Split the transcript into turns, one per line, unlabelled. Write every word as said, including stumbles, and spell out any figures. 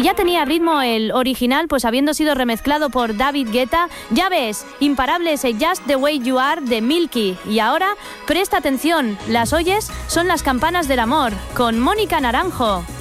ya tenía ritmo el original, pues habiendo sido remezclado por David Guetta. Ya ves, imparable ese Just the Way You Are de Milky. Y ahora, presta atención, las oyes, son las campanas del amor, con Mónica Naranjo.